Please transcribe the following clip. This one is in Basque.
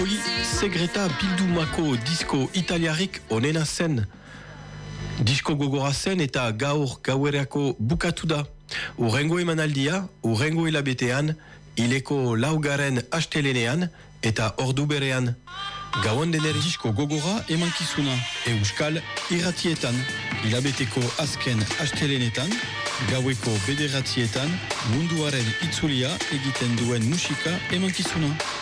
Segreta bildumako disko italiarik onena zen. Disko gogora zen eta gaur gauerako bukatu da. Urrengo emanaldia, urrengo hilabetean, hileko laugaren astelenean eta ordu berean. Gauan dener disko gogora emankizuna. Euskal irratietan, hilabeteko azken astelenetan, gaueko bederatzietan, munduaren itzulia egiten duen musika emankizuna.